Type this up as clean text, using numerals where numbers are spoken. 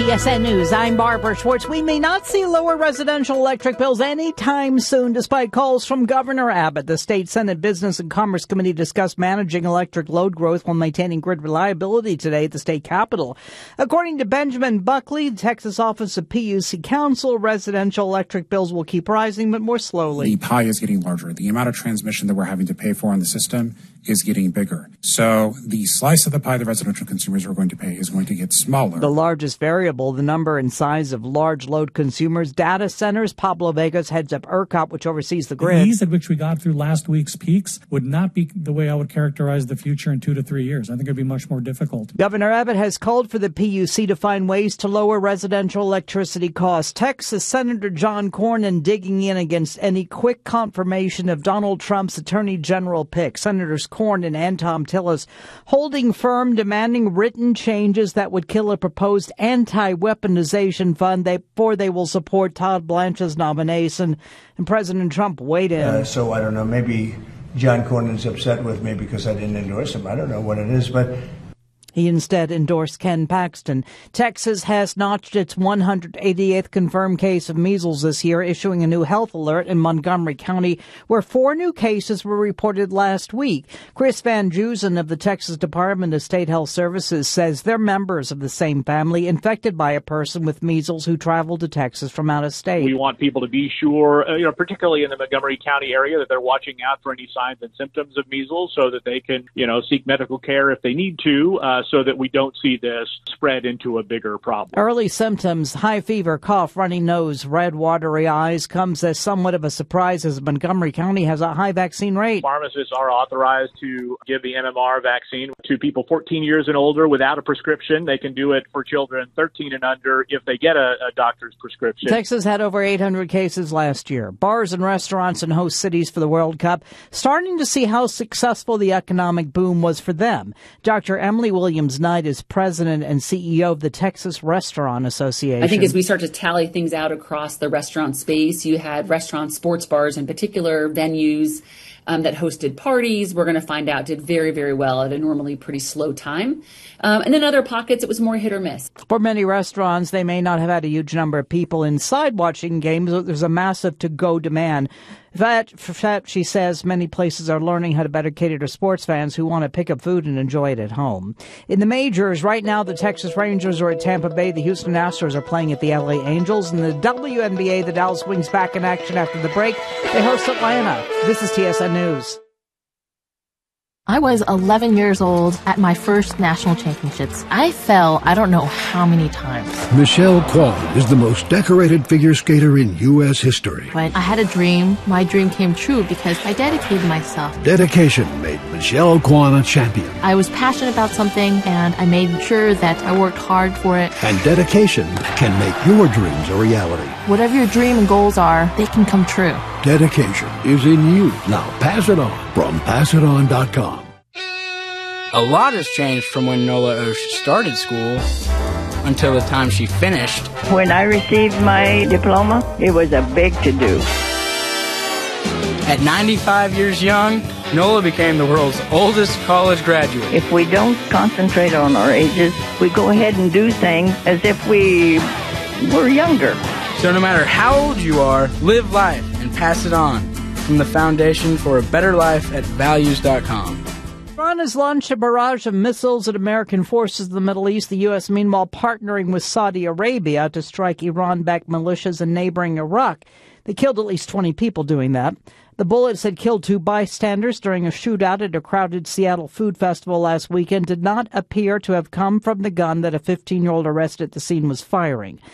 TSN News, I'm Barbara Schwartz. We may not see lower residential electric bills anytime soon, despite calls from Governor Abbott. The state Senate Business and Commerce Committee discussed managing electric load growth while maintaining grid reliability today at the state capitol. According to Benjamin Buckley, the Texas Office of PUC Counsel, residential electric bills will keep rising, but more slowly. The pie is getting larger. The amount of transmission that we're having to pay for on the system is getting bigger. So the slice of the pie the residential consumers are going to pay is going to get smaller. The largest variable, the number and size of large load consumers, data centers. Pablo Vegas heads up ERCOT, which oversees the grid. The ease at which we got through last week's peaks would not be the way I would characterize the future in 2 to 3 years. I think it would be much more difficult. Governor Abbott has called for the PUC to find ways to lower residential electricity costs. Texas Senator John Cornyn digging in against any quick confirmation of Donald Trump's Attorney General pick. Senators Cornyn and Thom Tillis holding firm, demanding written changes that would kill a proposed anti-weaponization fund before they will support Todd Blanche's nomination. And President Trump weighed in. So I don't know, maybe John Cornyn's upset with me because I didn't endorse him. I don't know what it is, but he instead endorsed Ken Paxton. Texas has notched its 188th confirmed case of measles this year, issuing a new health alert in Montgomery County, where 4 new cases were reported last week. Chris Van Dusen of the Texas Department of State Health Services says they're members of the same family infected by a person with measles who traveled to Texas from out of state. We want people to be sure, particularly in the Montgomery County area, that they're watching out for any signs and symptoms of measles so that they can, seek medical care if they need to. So that we don't see this spread into a bigger problem. Early symptoms, high fever, cough, runny nose, red, watery eyes, comes as somewhat of a surprise as Montgomery County has a high vaccine rate. Pharmacists are authorized to give the MMR vaccine to people 14 years and older without a prescription. They can do it for children 13 and under if they get a doctor's prescription. Texas had over 800 cases last year. Bars and restaurants in host cities for the World Cup starting to see how successful the economic boom was for them. Dr. Emily Williams-Knight is president and CEO of the Texas Restaurant Association. I think as we start to tally things out across the restaurant space, you had restaurants, sports bars in particular, venues that hosted parties, we're going to find out did very, very well at a normally pretty slow time. And in other pockets, it was more hit or miss. For many restaurants, they may not have had a huge number of people inside watching games, but there's a massive to-go demand. That, she says, many places are learning how to better cater to sports fans who want to pick up food and enjoy it at home. In the majors, right now, the Texas Rangers are at Tampa Bay. The Houston Astros are playing at the LA Angels. In the WNBA, the Dallas Wings back in action after the break. They host Atlanta. This is TSN News. I was 11 years old at my first national championships. I fell I don't know how many times. Michelle Kwan is the most decorated figure skater in U.S. history. But I had a dream. My dream came true because I dedicated myself. Dedication made Michelle Kwan a champion. I was passionate about something, and I made sure that I worked hard for it. And dedication can make your dreams a reality. Whatever your dream and goals are, they can come true. Dedication is in you. Now pass it on from PassItOn.com. A lot has changed from when Nola Osh started school until the time she finished. When I received my diploma, it was a big to-do. At 95 years young, Nola became the world's oldest college graduate. If we don't concentrate on our ages, we go ahead and do things as if we were younger. So no matter how old you are, live life and pass it on. From the Foundation for a Better Life at Values.com. Iran has launched a barrage of missiles at American forces in the Middle East, the U.S. meanwhile partnering with Saudi Arabia to strike Iran-backed militias in neighboring Iraq. They killed at least 20 people doing that. The bullets had killed 2 bystanders during a shootout at a crowded Seattle food festival last weekend did not appear to have come from the gun that a 15-year-old arrested at the scene was firing.